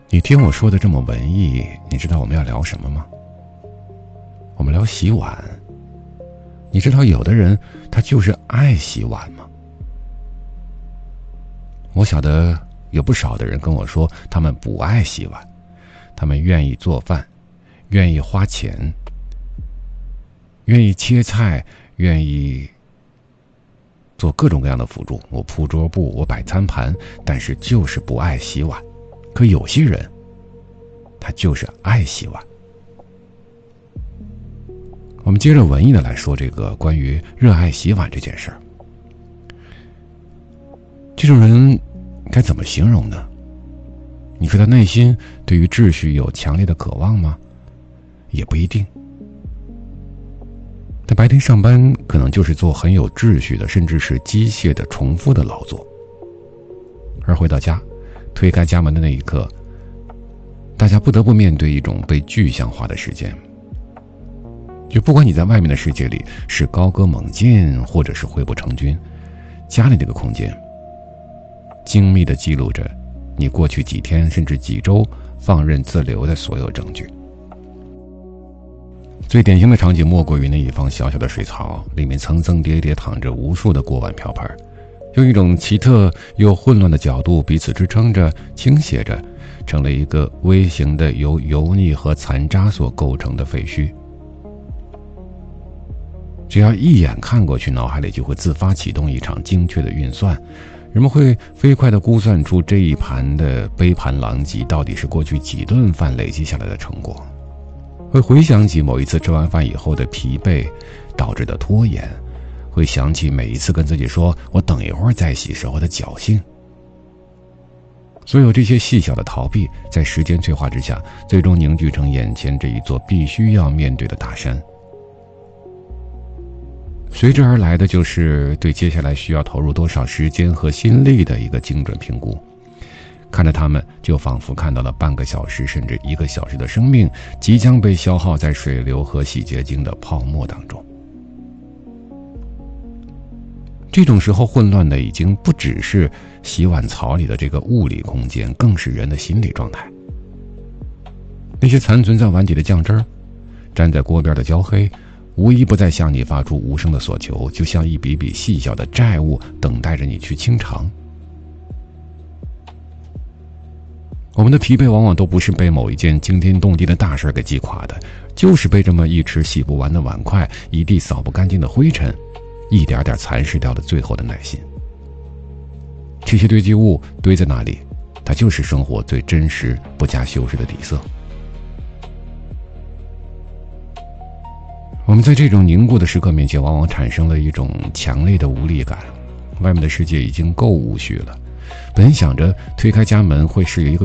你听我说的这么文艺，你知道我们要聊什么吗？我们聊洗碗。你知道有的人他就是爱洗碗吗？我晓得有不少的人跟我说他们不爱洗碗，他们愿意做饭，愿意花钱，愿意切菜，愿意做各种各样的辅助，我铺桌布，我摆餐盘，但是就是不爱洗碗。可有些人他就是爱洗碗。我们接着文艺的来说这个关于热爱洗碗这件事儿。这种人该怎么形容呢？你说他内心对于秩序有强烈的渴望吗？也不一定。他白天上班可能就是做很有秩序的，甚至是机械的重复的劳作，而回到家推开家门的那一刻，大家不得不面对一种被具象化的时间。就不管你在外面的世界里是高歌猛进，或者是溃不成军，家里这个空间精密地记录着你过去几天甚至几周放任自流的所有证据。最典型的场景莫过于那一方小小的水槽，里面层层叠叠躺着无数的锅碗瓢盆，用一种奇特又混乱的角度彼此支撑着，倾斜着，成了一个微型的由油腻和残渣所构成的废墟。只要一眼看过去，脑海里就会自发启动一场精确的运算，人们会飞快地估算出这一盘的杯盘狼藉到底是过去几顿饭累积下来的成果，会回想起某一次吃完饭以后的疲惫导致的拖延，会想起每一次跟自己说我等一会儿再洗时候的侥幸。所有这些细小的逃避，在时间催化之下，最终凝聚成眼前这一座必须要面对的大山。随之而来的就是对接下来需要投入多少时间和心力的一个精准评估。看着他们，就仿佛看到了半个小时甚至1个小时的生命即将被消耗在水流和洗洁精的泡沫当中。这种时候混乱的已经不只是洗碗槽里的这个物理空间，更是人的心理状态。那些残存在碗底的酱汁儿，粘在锅边的焦黑，无一不再向你发出无声的索求，就像一笔笔细小的债务等待着你去清偿。我们的疲惫往往都不是被某一件惊天动地的大事给击垮的，就是被这么一池洗不完的碗筷，一地扫不干净的灰尘，一点点蚕食掉了最后的耐心。这些堆积物堆在那里，它就是生活最真实不加修饰的底色。我们在这种凝固的时刻面前，往往产生了一种强烈的无力感。外面的世界已经够无序了，本想着推开家门会是一个